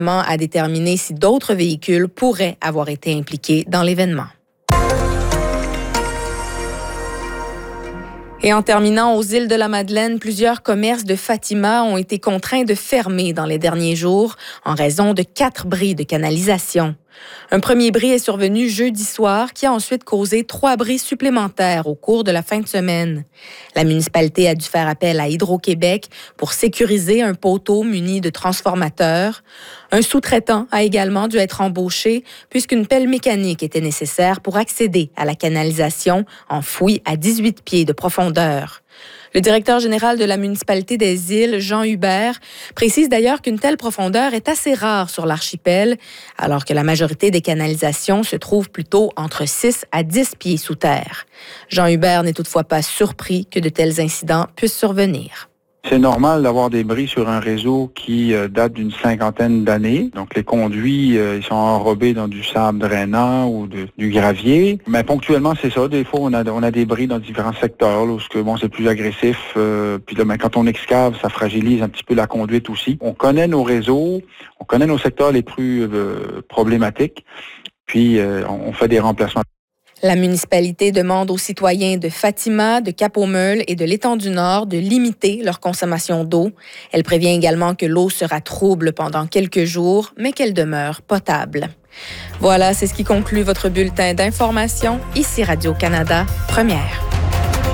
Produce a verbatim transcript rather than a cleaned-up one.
à déterminer si d'autres véhicules pourraient avoir été impliqués dans l'événement. Et en terminant, aux îles de la Madeleine, plusieurs commerces de Fatima ont été contraints de fermer dans les derniers jours en raison de quatre bris de canalisation. Un premier bris est survenu jeudi soir qui a ensuite causé trois bris supplémentaires au cours de la fin de semaine. La municipalité a dû faire appel à Hydro-Québec pour sécuriser un poteau muni de transformateurs. Un sous-traitant a également dû être embauché puisqu'une pelle mécanique était nécessaire pour accéder à la canalisation enfouie à dix-huit pieds de profondeur. Le directeur général de la municipalité des Îles, Jean Hubert, précise d'ailleurs qu'une telle profondeur est assez rare sur l'archipel, alors que la majorité des canalisations se trouve plutôt entre six à dix pieds sous terre. Jean Hubert n'est toutefois pas surpris que de tels incidents puissent survenir. C'est normal d'avoir des bris sur un réseau qui euh, date d'une cinquantaine d'années. Donc les conduits, euh, ils sont enrobés dans du sable drainant ou de, du gravier. Mais ponctuellement, c'est ça. Des fois, on a, on a des bris dans différents secteurs, là, où que, bon, c'est plus agressif. Euh, puis là, ben, quand on excave, ça fragilise un petit peu la conduite aussi. On connaît nos réseaux, on connaît nos secteurs les plus euh, problématiques. Puis euh, on fait des remplacements. La municipalité demande aux citoyens de Fatima, de Cap-aux-Meules et de l'Étang du Nord de limiter leur consommation d'eau. Elle prévient également que l'eau sera trouble pendant quelques jours, mais qu'elle demeure potable. Voilà, c'est ce qui conclut votre bulletin d'information. Ici Radio-Canada, première.